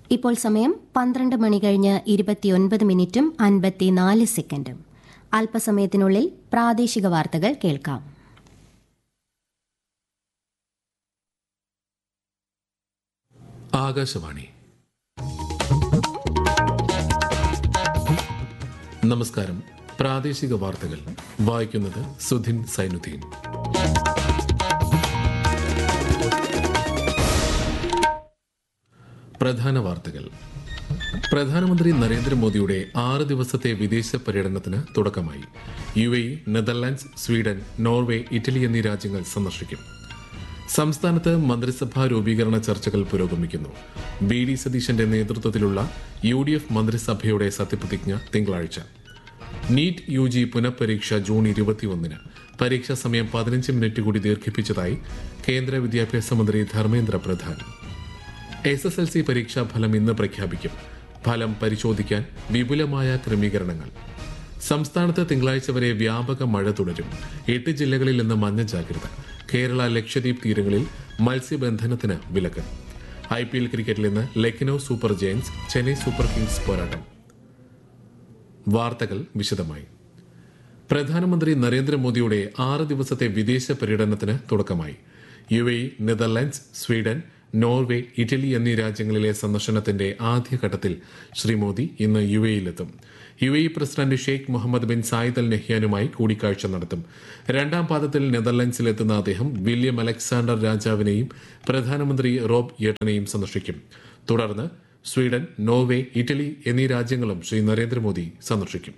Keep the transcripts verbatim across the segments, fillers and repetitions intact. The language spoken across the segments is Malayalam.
ഇപ്പോൾ സമയം പന്ത്രണ്ട് മണി കഴിഞ്ഞ് ഇരുപത്തിയൊൻപത് മിനിറ്റും അൻപത്തിനാല് സെക്കൻഡും. അല്പസമയത്തിനുള്ളിൽ പ്രാദേശിക വാർത്തകൾ കേൾക്കാം. ആകാശവാണി. നമസ്കാരം. പ്രാദേശിക വാർത്തകൾ വായിക്കുന്നത് സുധിൻ സൈനുദ്ദീൻ. പ്രധാന വാർത്തകൾ. പ്രധാനമന്ത്രി നരേന്ദ്രമോദിയുടെ ആറ് ദിവസത്തെ വിദേശ പര്യടനത്തിന് തുടക്കമായി. U A E, Netherlands, Sweden, Norway, Italy എന്നീ രാജ്യങ്ങൾ സന്ദർശിക്കും. സംസ്ഥാനത്ത് മന്ത്രിസഭാ രൂപീകരണ ചർച്ചകൾ പുരോഗമിക്കുന്നു. ബി ഡി സതീശന്റെ നേതൃത്വത്തിലുള്ള യു ഡി എഫ് മന്ത്രിസഭയുടെ സത്യപ്രതിജ്ഞ തിങ്കളാഴ്ച. നീറ്റ് യു ജി പുനഃപരീക്ഷ ജൂൺ ഇരുപത്തിയൊന്നിന്. പരീക്ഷാ സമയം പതിനഞ്ച് മിനിറ്റ് കൂടി ദീർഘിപ്പിച്ചതായി കേന്ദ്ര വിദ്യാഭ്യാസ മന്ത്രി Dharmendra Pradhan. S S L C പരീക്ഷാ ഫലം ഇന്ന് പ്രഖ്യാപിക്കും. ഫലം പരിശോധിക്കാൻ വിപുലമായ ക്രമീകരണങ്ങൾ. സംസ്ഥാനത്ത് തിങ്കളാഴ്ച വരെ വ്യാപക മഴ തുടരും. എട്ട് ജില്ലകളിൽ ഇന്ന് മഞ്ഞ ജാഗ്രത. കേരള, ലക്ഷദ്വീപ് തീരങ്ങളിൽ മത്സ്യബന്ധനത്തിന് വിലക്ക്. ഐ പി എൽ ക്രിക്കറ്റിൽ ഇന്ന് Lucknow super Giants Chennai super Kings പോരാട്ടം. വാർത്തകൾ വിശദമായി. പ്രധാനമന്ത്രി നരേന്ദ്രമോദിയുടെ ആറ് ദിവസത്തെ വിദേശ പര്യടനത്തിന് തുടക്കമായി. U A E, Netherlands, Sweden, Norway, Italy എന്നീ രാജ്യങ്ങളിലെ സന്ദർശനത്തിന്റെ ആദ്യഘട്ടത്തിൽ ശ്രീ മോദി ഇന്ന് U A ഇയിലെത്തും. U A E president Sheikh Muhammad bin Zayed Al നഹ്യാനുമായി കൂടിക്കാഴ്ച നടത്തും. രണ്ടാം പാദത്തിൽ നെതർലൻഡ്സിലെത്തുന്ന അദ്ദേഹം വില്യം അലക്സാണ്ടർ രാജാവിനെയും പ്രധാനമന്ത്രി റോബ് യെട്ടനെയും സന്ദർശിക്കും. തുടർന്ന് സ്വീഡൻ, നോർവേ, ഇറ്റലി എന്നീ രാജ്യങ്ങളും ശ്രീ നരേന്ദ്രമോദി സന്ദർശിക്കും.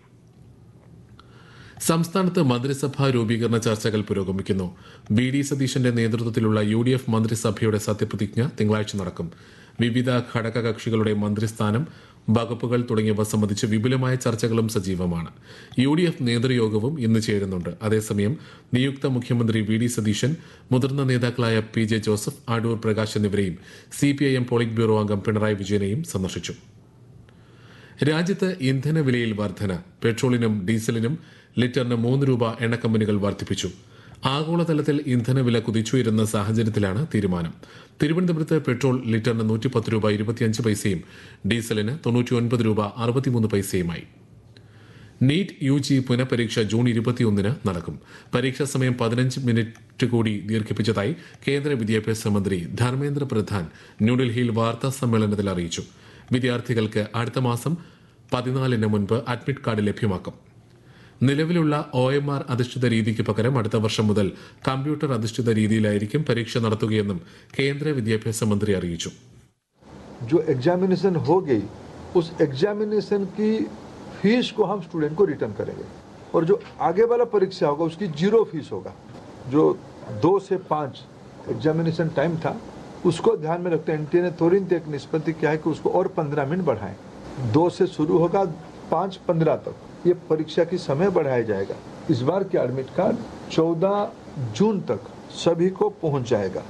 സംസ്ഥാനത്ത് മന്ത്രിസഭാ രൂപീകരണ ചർച്ചകൾ പുരോഗമിക്കുന്നു. ബി ഡി സതീശന്റെ നേതൃത്വത്തിലുള്ള യു ഡി എഫ് മന്ത്രിസഭയുടെ സത്യപ്രതിജ്ഞ തിങ്കളാഴ്ച നടക്കും. വിവിധ ഘടകകക്ഷികളുടെ മന്ത്രിസ്ഥാനം, വകുപ്പുകൾ തുടങ്ങിയവ സംബന്ധിച്ച് വിപുലമായ ചർച്ചകളും സജീവമാണ്. യു ഡി എഫ് നേതൃയോഗവും ഇന്ന് ചേരുന്നുണ്ട്. അതേസമയം നിയുക്ത മുഖ്യമന്ത്രി വി ഡി സതീശൻ, മുതിർന്ന നേതാക്കളായ P J Joseph, Adoor Prakash എന്നിവരെയും C P I M polit bureau അംഗം പിണറായി വിജയനെയും സന്ദർശിച്ചു. രാജ്യത്ത് ഇന്ധനവിലയിൽ വർധന. പെട്രോളിനും ഡീസലിനും ലിറ്ററിന് മൂന്ന് രൂപ എണ്ണക്കമ്പനികൾ വർദ്ധിപ്പിച്ചു. ആഗോളതലത്തിൽ ഇന്ധനവില കുതിച്ചുയരുന്ന സാഹചര്യത്തിലാണ് തീരുമാനം. തിരുവനന്തപുരത്ത് പെട്രോൾ ലിറ്ററിന് നൂറ്റിപ്പത്ത് രൂപ ഇരുപത്തിയഞ്ച് പൈസയും ഡീസലിന് തൊണ്ണൂറ്റിയൊൻപത് രൂപ അറുപത്തിമൂന്ന് പൈസയുമായി. നീറ്റ് യു ജി പുനഃപരീക്ഷ ജൂൺ ഇരുപത്തിയൊന്നിന് നടക്കും. പരീക്ഷാ സമയം പതിനഞ്ച് മിനിറ്റ് കൂടി ദീർഘിപ്പിച്ചതായി കേന്ദ്ര വിദ്യാഭ്യാസ മന്ത്രി ധർമ്മേന്ദ്ര പ്രധാൻ ന്യൂഡൽഹിയിൽ വാർത്താ സമ്മേളനത്തിൽ അറിയിച്ചു. വിദ്യാർത്ഥികൾക്ക് അടുത്ത മാസം പതിനാലിന് മുൻപ് അഡ്മിറ്റ് കാർഡ് ലഭ്യമാക്കും. നിലവിലുള്ള ഒ എം ആർ അധിഷ്ഠിത രീതിക്ക് പകരം അടുത്ത വർഷം മുതൽ കമ്പ്യൂട്ടർ അധിഷ്ഠിത രീതിയിലായിരിക്കും പരീക്ഷ നടത്തുകയെന്നും കേന്ദ്ര വിദ്യാഭ്യാസ മന്ത്രി അറിയിച്ചു. जो एग्जामिनेशन हो गई उस एग्जामिनेशन की फीस को हम स्टूडेंट को रिटर्न करेंगे और जो आगे वाला परीक्षा होगा उसकी जीरो फीस होगा. जो दो से पाँच एग्जामिनेशन टाइम था उसको ध्यान में रखते हैं एनटीए ने तुरंत एक निष्पत्ति किया है कि उसको और पंद्रह मिनट बढ़ाएं. दो से शुरू होगा पाँच पंद्रह तक ये परीक्षा की समय बढ़ाया जाएगा. इस बार के एडमिट कार्ड चौदह जून तक सभी को पहुंच जाएगा.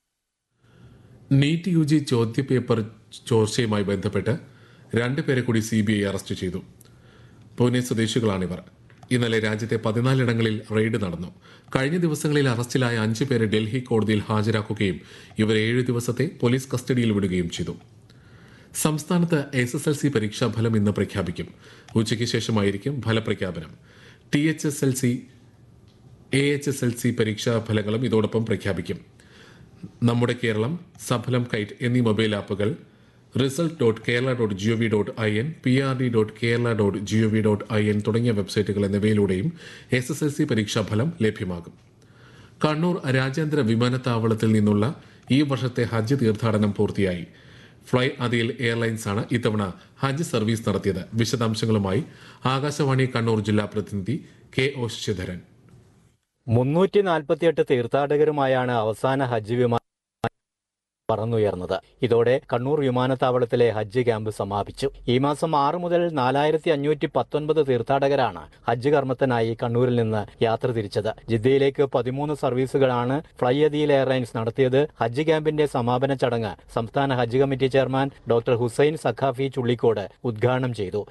നീറ്റ് യു ജി ചോദ്യപേപ്പർ ചോർച്ചയുമായി ബന്ധപ്പെട്ട് രണ്ടുപേരെ കൂടി സി ബി ഐ അറസ്റ്റ് ചെയ്തു. പൂനെ സ്വദേശികളാണിവർ. ഇന്നലെ രാജ്യത്തെ പതിനാലിടങ്ങളിൽ റെയ്ഡ് നടന്നു. കഴിഞ്ഞ ദിവസങ്ങളിൽ അറസ്റ്റിലായ അഞ്ചു പേരെ ഡൽഹി കോടതിയിൽ ഹാജരാക്കുകയും ഇവരെ ഏഴ് ദിവസത്തെ പോലീസ് കസ്റ്റഡിയിൽ വിടുകയും ചെയ്തു. സംസ്ഥാനത്ത് എസ് എസ് എൽ സി പരീക്ഷാഫലം ഇന്ന് പ്രഖ്യാപിക്കും. ഉച്ചയ്ക്ക് ശേഷമായിരിക്കും ഫലപ്രഖ്യാപനം. T H S L C, A H S L C പരീക്ഷാ ഫലങ്ങളും ഇതോടൊപ്പം പ്രഖ്യാപിക്കും. നമ്മുടെ കേരളം, സഫലം കൈറ്റ് എന്നീ മൊബൈൽ ആപ്പുകൾ, result dot Kerala dot G O V dot I N, P R D dot Kerala dot G O V dot I N തുടങ്ങിയ വെബ്സൈറ്റുകൾ എന്നിവയിലൂടെയും എസ് എസ് എൽ സി പരീക്ഷാഫലം ലഭ്യമാകും. കണ്ണൂർ രാജ്യാന്തര വിമാനത്താവളത്തിൽ നിന്നുള്ള ഈ വർഷത്തെ ഹജ്ജ് തീർത്ഥാടനം പൂർത്തിയായി. ഫ്ലൈ അദിൽ എയർലൈൻസാണ് ഇത്തവണ ഹജ്ജ് സർവീസ് നടത്തിയത്. വിശദാംശങ്ങളുമായി ആകാശവാണി കണ്ണൂർ ജില്ലാ പ്രതിനിധി കെ ഒ ശശിധരൻ. മുന്നൂറ്റി നാൽപ്പത്തിയെട്ട് തീർത്ഥാടകരുമായാണ് അവസാന ഹജ്ജ് വിമാനം പറന്നുയർന്നത്. ഇതോടെ കണ്ണൂർ വിമാനത്താവളത്തിലെ ഹജ്ജ് ക്യാമ്പ് സമാപിച്ചു. ഈ മാസം ആറ് മുതൽ നാലായിരത്തി അഞ്ഞൂറ്റി പത്തൊൻപത് തീർത്ഥാടകരാണ് ഹജ്ജ് കർമ്മത്തിനായി കണ്ണൂരിൽ നിന്ന് യാത്ര തിരിച്ചത്. ജിദ്ദയിലേക്ക് പതിമൂന്ന് സർവീസുകളാണ് ഫ്ലൈ അദീൽ എയർലൈൻസ് നടത്തിയത്. ഹജ്ജ് ക്യാമ്പിന്റെ സമാപന ചടങ്ങ് സംസ്ഥാന ഹജ്ജ് committee chairman doctor Hussain Saqafi Chullikode ഉദ്ഘാടനം ചെയ്തു.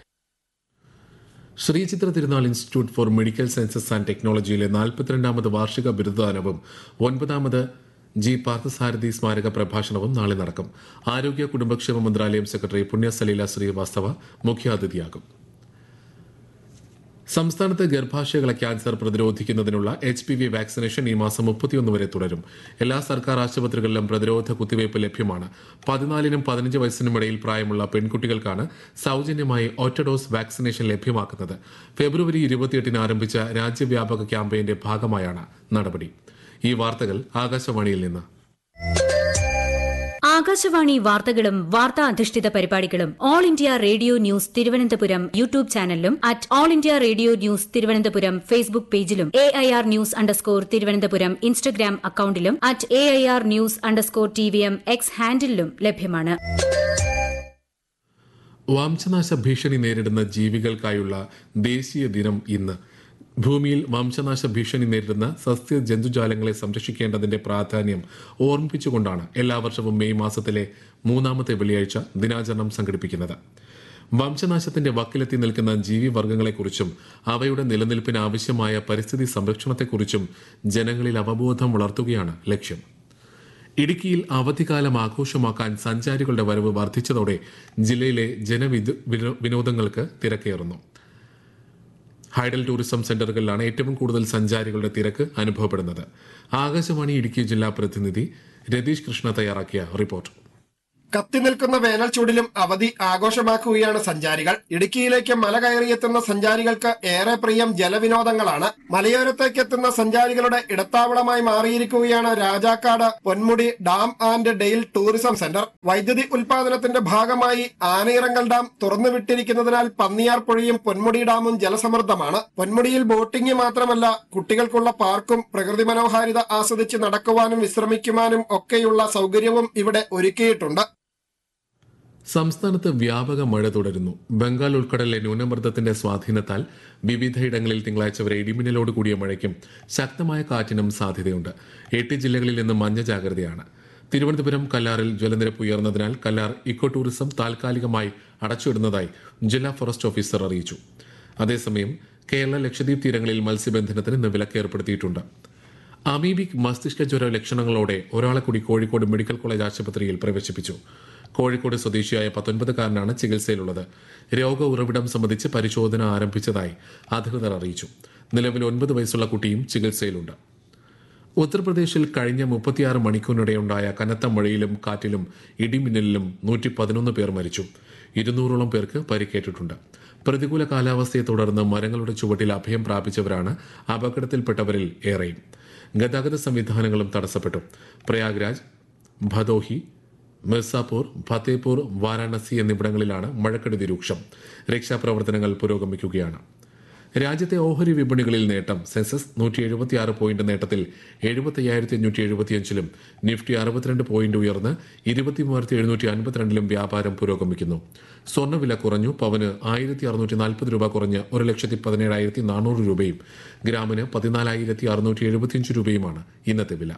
ശ്രീചിത്ര തിരുനാൾ institute four medical sciences and ടെക്നോളജിയിലെ നാൽപ്പത്തിരണ്ടാമത് വാർഷിക ബിരുദദാനവും ഒൻപതാമത് ജി പാർത്ഥസാരഥി സ്മാരക പ്രഭാഷണവും നാളെ നടക്കും. ആരോഗ്യ കുടുംബക്ഷേമ മന്ത്രാലയം സെക്രട്ടറി പുണ്യ സലീല ശ്രീവാസ്തവ മുഖ്യാതിഥിയാകും. സംസ്ഥാനത്ത് ഗർഭാശയകള cancer പ്രതിരോധിക്കുന്നതിനുള്ള H P V vaccination ഈ മാസം മുപ്പത്തിയൊന്ന് വരെ തുടരും. എല്ലാ സർക്കാർ ആശുപത്രികളിലും പ്രതിരോധ കുത്തിവയ്പ് ലഭ്യമാണ്. പതിനാലിനും പതിനഞ്ച് വയസ്സിനും ഇടയിൽ പ്രായമുള്ള പെൺകുട്ടികൾക്കാണ് സൌജന്യമായി ഒറ്റ ഡോസ് വാക്സിനേഷൻ ലഭ്യമാക്കുന്നത്. ഫെബ്രുവരി ഇരുപത്തിയെട്ടിന് ആരംഭിച്ച രാജ്യവ്യാപക ക്യാമ്പയിന്റെ ഭാഗമായാണ് നടപടി. ഈ വാർത്തകൾ ആകാശവാണിയിൽ നിന്ന്. ആകാശവാണി വാർത്തകളും വാർത്താ അധിഷ്ഠിത പരിപാടികളും all India radio news Thiruvananthapuram YouTube ചാനലിലും at all India radio news Thiruvananthapuram Facebook പേജിലും A I R news underscore Thiruvananthapuram Instagram അക്കൌണ്ടിലും at A I R news underscore T V M X ഹാൻഡിലും ലഭ്യമാണ്. വംശനാശ ഭീഷണി നേരിടുന്ന ജീവികൾക്കായുള്ള ദേശീയ ദിനം ഇന്ന്. ഭൂമിയിൽ വംശനാശ ഭീഷണി നേരിടുന്ന സസ്യ ജന്തുജാലങ്ങളെ സംരക്ഷിക്കേണ്ടതിന്റെ പ്രാധാന്യം ഓർമ്മിപ്പിച്ചുകൊണ്ടാണ് എല്ലാ വർഷവും മെയ് മാസത്തിലെ മൂന്നാമത്തെ വെള്ളിയാഴ്ച ദിനാചരണം സംഘടിപ്പിക്കുന്നത്. വംശനാശത്തിന്റെ വക്കിലെത്തി നിൽക്കുന്ന ജീവിവർഗങ്ങളെക്കുറിച്ചും അവയുടെ നിലനിൽപ്പിന് ആവശ്യമായ പരിസ്ഥിതി സംരക്ഷണത്തെക്കുറിച്ചും ജനങ്ങളിൽ അവബോധം വളർത്തുകയാണ് ലക്ഷ്യം. ഇടുക്കിയിൽ അവധിക്കാലം ആഘോഷമാക്കാൻ സഞ്ചാരികളുടെ വരവ് വർദ്ധിച്ചതോടെ ജില്ലയിലെ ജനവിനോദങ്ങൾക്ക് തിരക്കേറുന്നു. ഹൈഡൽ ടൂറിസം സെന്ററുകളിലാണ് ഏറ്റവും കൂടുതൽ സഞ്ചാരികളുടെ തിരക്ക് അനുഭവപ്പെടുന്നത്. ആകാശവാണി ഇടുക്കി ജില്ലാ പ്രതിനിധി രതീഷ് കൃഷ്ണ തയ്യാറാക്കിയ റിപ്പോർട്ട്. കത്തിനിൽക്കുന്ന വേനൽ ചൂടിലും അവധി ആഘോഷമാക്കുകയാണ് സഞ്ചാരികൾ. ഇടുക്കിയിലേക്ക് മല കയറിയെത്തുന്ന സഞ്ചാരികൾക്ക് ഏറെ പ്രിയം ജലവിനോദങ്ങളാണ്. മലയോരത്തേക്ക് എത്തുന്ന സഞ്ചാരികളുടെ ഇടത്താവളമായി മാറിയിരിക്കുകയാണ് Rajakkad Ponmudi dam and Dale tourism centre. വൈദ്യുതി ഉൽപാദനത്തിന്റെ ഭാഗമായി ആനയിറങ്കൽ ഡാം തുറന്നുവിട്ടിരിക്കുന്നതിനാൽ പന്നിയാർ പുഴയും പൊന്മുടി ഡാമും ജലസമൃദ്ധമാണ്. പൊന്മുടിയിൽ ബോട്ടിംഗ് മാത്രമല്ല, കുട്ടികൾക്കുള്ള പാർക്കും പ്രകൃതി മനോഹാരിത ആസ്വദിച്ച് നടക്കുവാനും വിശ്രമിക്കുവാനും ഒക്കെയുള്ള സൗകര്യവും ഇവിടെ ഒരുക്കിയിട്ടുണ്ട്. സംസ്ഥാനത്ത് വ്യാപക മഴ തുടരുന്നു. ബംഗാൾ ഉൾക്കടലിലെ ന്യൂനമർദ്ദത്തിന്റെ സ്വാധീനത്താൽ വിവിധയിടങ്ങളിൽ തിങ്കളാഴ്ച വരെ ഇടിമിന്നലോട് കൂടിയ മഴയ്ക്കും ശക്തമായ കാറ്റിനും സാധ്യതയുണ്ട്. എട്ട് ജില്ലകളിൽ നിന്ന് മഞ്ഞ ജാഗ്രതയാണ്. തിരുവനന്തപുരം കല്ലാറിൽ ജലനിരപ്പ് ഉയർന്നതിനാൽ കല്ലാർ ഇക്കോ ടൂറിസം താൽക്കാലികമായി അടച്ചുവിടുന്നതായി ജില്ലാ ഫോറസ്റ്റ് ഓഫീസർ അറിയിച്ചു. അതേസമയം കേരള ലക്ഷദ്വീപ് തീരങ്ങളിൽ മത്സ്യബന്ധനത്തിന് ഇന്ന് വിലക്ക് ഏർപ്പെടുത്തിയിട്ടുണ്ട്. അമീബിക് മസ്തിഷ്ക ജ്വര ലക്ഷണങ്ങളോടെ ഒരാളെ കൂടി കോഴിക്കോട് മെഡിക്കൽ കോളേജ് ആശുപത്രിയിൽ പ്രവേശിപ്പിച്ചു. കോഴിക്കോട് സ്വദേശിയായ പത്തൊൻപതുകാരനാണ് ചികിത്സയിലുള്ളത്. രോഗ ഉറവിടം സംബന്ധിച്ച് പരിശോധന ആരംഭിച്ചതായി അധികൃതർ അറിയിച്ചു. നിലവിൽ ഒൻപത് വയസ്സുള്ള കുട്ടിയും ചികിത്സയിലുണ്ട്. ഉത്തർപ്രദേശിൽ കഴിഞ്ഞ മുപ്പത്തിയാറ് മണിക്കൂറിനിടെയുണ്ടായ കനത്ത മഴയിലും കാറ്റിലും ഇടിമിന്നലിലും നൂറ്റി പതിനൊന്ന് പേർ മരിച്ചു. ഇരുന്നൂറോളം പേർക്ക് പരിക്കേറ്റിട്ടുണ്ട്. പ്രതികൂല കാലാവസ്ഥയെ തുടർന്ന് മരങ്ങളുടെ ചുവട്ടിൽ അഭയം പ്രാപിച്ചവരാണ് അപകടത്തിൽപ്പെട്ടവരിൽ ഏറെയും. ഗതാഗത സംവിധാനങ്ങളും തടസ്സപ്പെട്ടു. പ്രയാഗ്രാജ്, ഭദോഹി, മിർസാപൂർ, ഫത്തേപൂർ, വാരാണസി എന്നിവിടങ്ങളിലാണ് മഴക്കെടുതി രൂക്ഷം. രക്ഷാപ്രവർത്തനങ്ങൾ പുരോഗമിക്കുകയാണ്. രാജ്യത്തെ ഓഹരി വിപണികളിൽ നേട്ടം. സെൻസസ് നൂറ്റി എഴുപത്തിയാറ് പോയിന്റ് നേട്ടത്തിൽ എഴുപത്തി അയ്യായിരത്തി അഞ്ഞൂറ്റി എഴുപത്തിയഞ്ചിലും നിഫ്റ്റി അറുപത്തിരണ്ട് പോയിന്റ് ഉയർന്ന് ഇരുപത്തി മൂവായിരത്തി എഴുന്നൂറ്റി അൻപത്തിരണ്ടിലും വ്യാപാരം പുരോഗമിക്കുന്നു. സ്വർണ്ണവില കുറഞ്ഞു. പവന് ആയിരത്തി അറുന്നൂറ്റി നാൽപ്പത് രൂപ കുറഞ്ഞ് ഒരു ലക്ഷത്തി പതിനേഴായിരത്തി നാനൂറ് രൂപയും ഗ്രാമിന് പതിനാലായിരത്തി അറുന്നൂറ്റി എഴുപത്തിയഞ്ച് രൂപയുമാണ് ഇന്നത്തെ വില.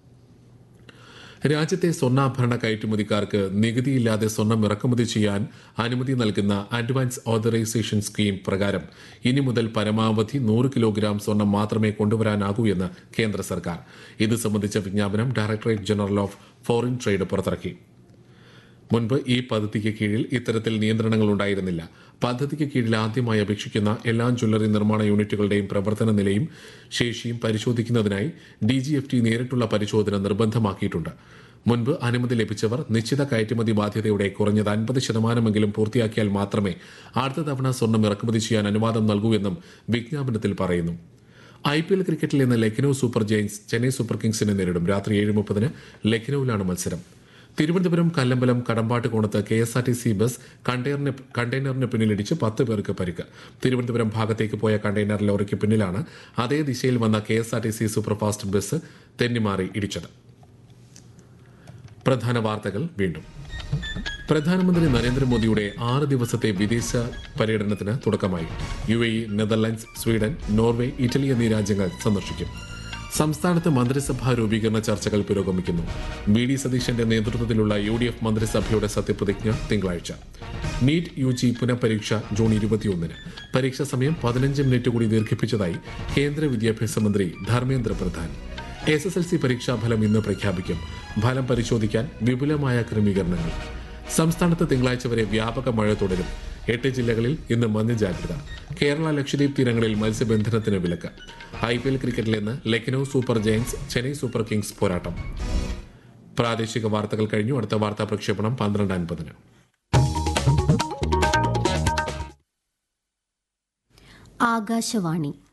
രാജ്യത്തെ സ്വർണ്ണാഭരണ കയറ്റുമതിക്കാർക്ക് നികുതിയില്ലാതെ സ്വർണം ഇറക്കുമതി ചെയ്യാൻ അനുമതി നൽകുന്ന അഡ്വാൻസ് ഓതറൈസേഷൻ സ്കീം പ്രകാരം ഇനി മുതൽ പരമാവധി നൂറ് കിലോഗ്രാം സ്വർണം മാത്രമേ കൊണ്ടുവരാനാകൂ എന്ന് കേന്ദ്ര സർക്കാർ. ഇത് സംബന്ധിച്ച വിജ്ഞാപനം directorate general of foreign trade പുറത്തിറക്കി. മുൻപ് ഈ പദ്ധതിക്ക് കീഴിൽ ഇത്തരത്തിൽ നിയന്ത്രണങ്ങൾ ഉണ്ടായിരുന്നില്ല. പദ്ധതിക്ക് കീഴിൽ ആദ്യമായി അപേക്ഷിക്കുന്ന എല്ലാ ജ്വല്ലറി നിർമ്മാണ യൂണിറ്റുകളുടെയും പ്രവർത്തന നിലയും ശേഷിയും പരിശോധിക്കുന്നതിനായി ഡി ജി എഫ് ടി നേരിട്ടുള്ള പരിശോധന നിർബന്ധമാക്കിയിട്ടുണ്ട്. മുൻപ് അനുമതി ലഭിച്ചവർ നിശ്ചിത കയറ്റുമതി ബാധ്യതയുടെ കുറഞ്ഞത് അൻപത് ശതമാനമെങ്കിലും പൂർത്തിയാക്കിയാൽ മാത്രമേ അടുത്ത തവണ സ്വർണം ഇറക്കുമതി ചെയ്യാൻ അനുവാദം നൽകൂ എന്നും വിജ്ഞാപനത്തിൽ പറയുന്നു. ഐ പി എൽ ക്രിക്കറ്റിൽ ഇന്ന് Lucknow super Giants Chennai super കിങ്സിനെ നേരിടും. രാത്രി ഏഴ് മുപ്പതിന് ലക്നൌവിലാണ് മത്സരം. തിരുവനന്തപുരം കല്ലമ്പലം കടമ്പാട്ട് കോണത്ത് K S R T C bus കണ്ടെയ്നറിന് കണ്ടെയ്നറിന് പിന്നിലിടിച്ച് പത്ത് പേർക്ക് പരിക്ക്. തിരുവനന്തപുരം ഭാഗത്തേക്ക് പോയ കണ്ടെയ്നർ ലോറിക്ക് പിന്നിലാണ് അതേ ദിശയിൽ വന്ന K S R T C superfast bus തെന്നിമാറി ഇടിച്ചത്. പ്രധാന വാർത്തകൾ വീണ്ടും. പ്രധാനമന്ത്രി നരേന്ദ്രമോദിയുടെ ആറ് ദിവസത്തെ വിദേശ പര്യടനത്തിന് തുടക്കമായി. U A E, Netherlands, Sweden, Norway, Italy എന്നീ രാജ്യങ്ങൾ സന്ദർശിക്കും. സംസ്ഥാനത്ത് മന്ത്രിസഭാ രൂപീകരണ ചർച്ചകൾ പുരോഗമിക്കുന്നു. വി ഡി സതീശന്റെ നേതൃത്വത്തിലുള്ള യു ഡി എഫ് മന്ത്രിസഭയുടെ സത്യപ്രതിജ്ഞ തിങ്കളാഴ്ച. നീറ്റ് യു ജി പുനഃപരീക്ഷ ജൂൺ ഇരുപത്തിയൊന്നിന്. പരീക്ഷാ സമയം പതിനഞ്ച് മിനിറ്റ് കൂടി ദീർഘിപ്പിച്ചതായി കേന്ദ്ര വിദ്യാഭ്യാസ മന്ത്രി Dharmendra Pradhan. S S L C പരീക്ഷാഫലം ഇന്ന് പ്രഖ്യാപിക്കും. ഫലം പരിശോധിക്കാൻ വിപുലമായ ക്രമീകരണങ്ങൾ. സംസ്ഥാനത്ത് തിങ്കളാഴ്ച വരെ വ്യാപക മഴ തുടരും. എട്ട് ജില്ലകളിൽ ഇന്ന് മഞ്ഞ ജാഗ്രത. കേരള ലക്ഷദ്വീപ് തീരങ്ങളിൽ മത്സ്യബന്ധനത്തിന് വിലക്ക്. ഐ പി എൽ ക്രിക്കറ്റിൽ ഇന്ന് Lucknow super Giants Chennai super Kings പോരാട്ടം. പ്രാദേശിക വാർത്തകൾ കഴിഞ്ഞു. അടുത്ത വാർത്താ പ്രക്ഷേപണം പന്ത്രണ്ട് അൻപതിന്. ആകാശവാണി